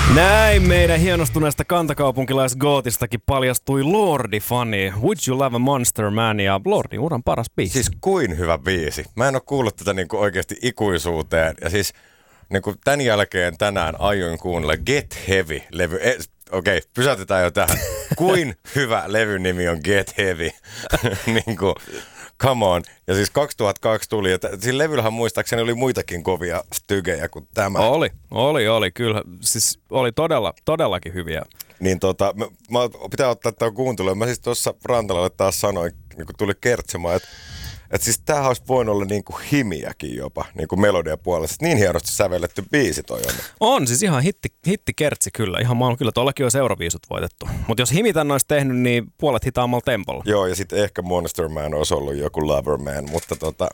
Näin meidän hienostuneesta kantakaupunkilaisgootistakin paljastui Lordi-fani. Would You Love a Monster Man ja Lordin uran paras biisi. Siis kuin hyvä biisi. Mä en ole kuullut tätä niinku oikeasti ikuisuuteen. Ja siis niinku tämän jälkeen tänään aioin kuunnella Get Heavy-levy. Okei, pysäytetään jo tähän. Kuin hyvä levyn nimi on Get Heavy. Niinku, come on. Ja siis 2002 tuli. Ja siinä levyllähän muistaakseni oli muitakin kovia stygejä kuin tämä. Oli. Kyllä, siis oli todellakin hyviä. Niin mä pitää ottaa tämän kuuntelua. Mä siis tuossa Rantalalle taas sanoin, niin kun tuli kertsemaan, että siis tämähän olisi voinut olla niin kuin himiäkin jopa, niin kuin melodian puolesta. Niin hienosti sävelletty biisi toi on. On, siis ihan hittikertsi kyllä. Ihan maan kyllä, tuollakin olisi Euroviisut voitettu. Mutta jos Himi tän olisi tehnyt, niin puolet hitaammalla tempolla. Joo, ja sitten ehkä Monster Man olisi ollut joku Lover Man, mutta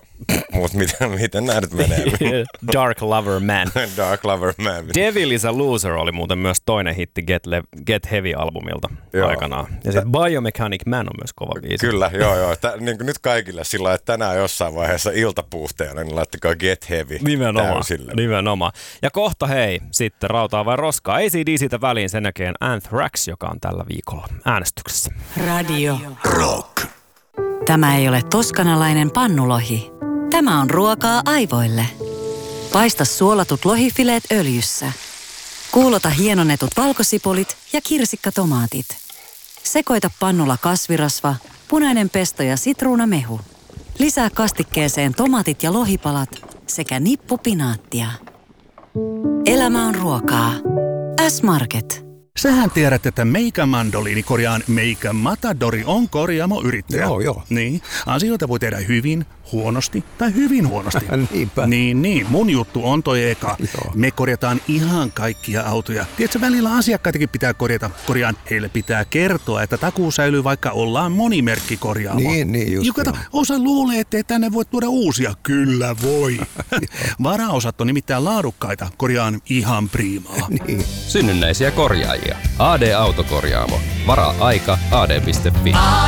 miten nämä nyt menee? Dark Lover Man. Dark Lover Man. Devil is a Loser oli muuten myös toinen hitti Get Heavy-albumilta aikanaan. Ja sitten Biomechanic Man on myös kova biisi. Kyllä, joo. Niin nyt kaikille sillä lailla, että tänään jossain vaiheessa iltapuusteena, niin laittakaa Get Heavy Nimenomaan. Ja kohta hei, sitten rautaa vai roskaa. AC/DC:tä väliin sen jälkeen Anthrax, joka on tällä viikolla äänestyksessä. Radio Rock. Tämä ei ole toskanalainen pannulohi. Tämä on ruokaa aivoille. Paista suolatut lohifileet öljyssä. Kuulota hienonnetut valkosipulit ja kirsikkatomaatit. Sekoita pannulla kasvirasva, punainen pesto ja sitruunamehu. Lisää kastikkeeseen tomaatit ja lohipalat sekä nippu pinaattia. Elämä on ruokaa. S-Market. Sähän tiedät, että Meikä Mandoliini Meikä Matadori on korjaamoyrittäjä. Joo. Niin, asioita voi tehdä hyvin, huonosti tai hyvin huonosti. Niinpä. Niin. Mun juttu on toi eka. Joo. Me korjataan ihan kaikkia autoja. Tiedätkö, välillä asiakkaitakin pitää korjata. Heille pitää kertoa, että takuu säilyy, vaikka ollaan monimerkkikorjaamo. Niin just. Kato, osa luulee, ettei tänne voi tuoda uusia. Kyllä voi. Varaosat on nimittäin laadukkaita. Korjaan ihan priimaa. Niin. Synnynnäisiä korjaajia. AD Autokorjaamo. Varaa aika ad.fi.